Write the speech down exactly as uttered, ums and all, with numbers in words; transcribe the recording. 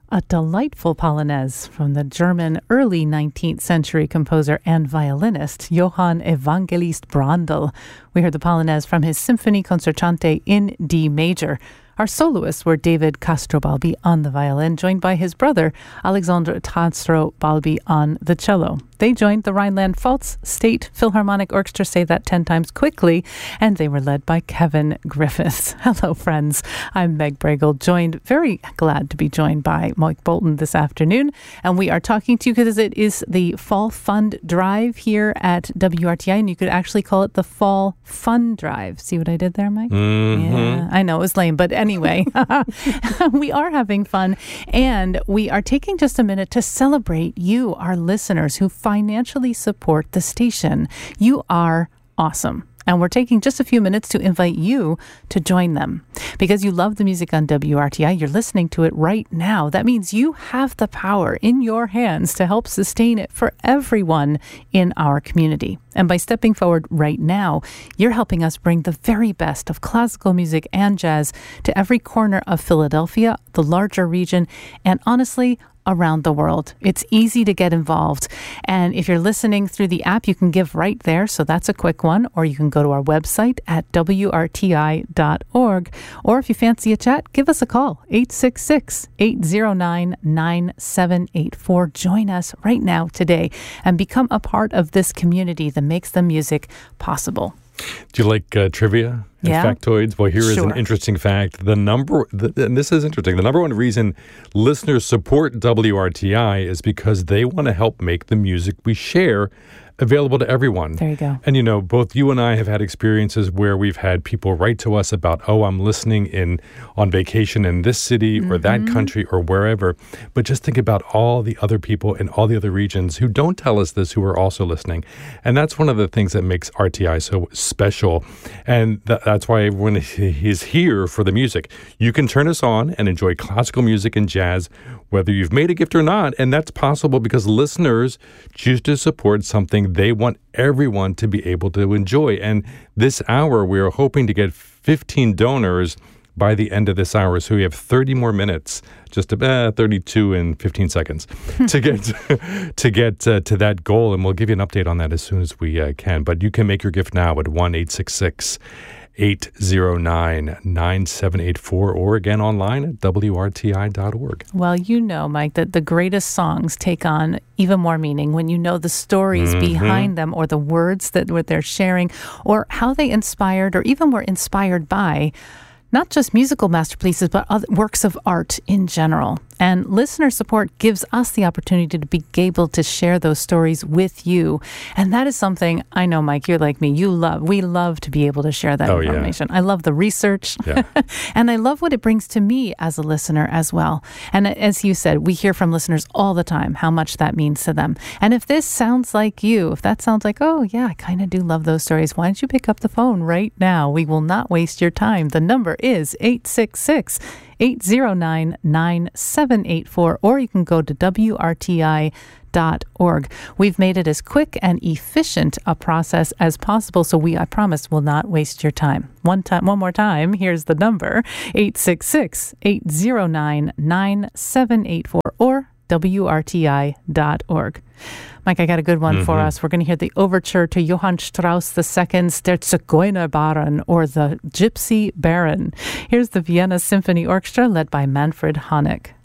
A delightful Polonaise from the German early nineteenth century composer and violinist Johann Evangelist Brandl. We heard the Polonaise from his Symphonie Concertante in D major. Our soloists were David Castro-Balbi on the violin, joined by his brother, Alexandre Castro-Balbi on the cello. They joined the Rhineland-Pfalz State Philharmonic Orchestra, say that ten times quickly, and they were led by Kevin Griffiths. Hello, friends. I'm Meg Bregel, joined, very glad to be joined by Mike Bolton this afternoon, and we are talking to you because it is the Fall Fund Drive here at W R T I, and you could actually call it the Fall Fun Drive. See what I did there, Mike? Mm-hmm. Yeah, I know, it was lame, but anyway, we are having fun, and we are taking just a minute to celebrate you, our listeners, who financially support the station. You are awesome. And we're taking just a few minutes to invite you to join them. Because you love the music on W R T I, you're listening to it right now. That means you have the power in your hands to help sustain it for everyone in our community. And by stepping forward right now, you're helping us bring the very best of classical music and jazz to every corner of Philadelphia, the larger region, and honestly, around the world. It's easy to get involved. And if you're listening through the app, you can give right there. So that's a quick one. Or you can go to our website at W R T I dot org. Or if you fancy a chat, give us a call, eight six six, eight zero nine, nine seven eight four. Join us right now today and become a part of this community that makes the music possible. Do you like uh, trivia and yeah. factoids? Well, here is sure. an interesting fact. The number, the, and this is interesting, the number one reason listeners support W R T I is because they want to help make the music we share available to everyone. There you go. And, you know, both you and I have had experiences where we've had people write to us about, oh, I'm listening in on vacation in this city mm-hmm. or that country or wherever. But just think about all the other people in all the other regions who don't tell us this, who are also listening. And that's one of the things that makes R T I so special. And th- that's why everyone is here for the music. You can turn us on and enjoy classical music and jazz, whether you've made a gift or not. And that's possible because listeners choose to support something they want everyone to be able to enjoy. And this hour, we are hoping to get fifteen donors by the end of this hour. So we have thirty more minutes, just about thirty-two and fifteen seconds to get to get uh, to that goal. And we'll give you an update on that as soon as we uh, can. But you can make your gift now at one eight six six, eight zero nine, nine seven eight four or again online at W R T I dot org. Well, you know, Mike, that the greatest songs take on even more meaning when you know the stories mm-hmm. behind them or the words that what they're sharing or how they inspired or even were inspired by not just musical masterpieces, but other works of art in general. And listener support gives us the opportunity to be able to share those stories with you. And that is something I know, Mike, you're like me. You love, we love to be able to share that oh, information. Yeah. I love the research. Yeah. And I love what it brings to me as a listener as well. And as you said, we hear from listeners all the time how much that means to them. And if this sounds like you, if that sounds like, oh, yeah, I kind of do love those stories, why don't you pick up the phone right now? We will not waste your time. The number is eight six six, eight zero nine, nine seven eight four, or you can go to W R T I dot org. We've made it as quick and efficient a process as possible, so we, I promise, will not waste your time. One time, one more time, here's the number, eight six six, eight zero nine, nine seven eight four, or W R T I dot org. Mike, I got a good one mm-hmm. for us. We're going to hear the overture to Johann Strauss the Second's Der Zigeunerbaron, or the Gypsy Baron. Here's the Vienna Symphony Orchestra led by Manfred Honeck.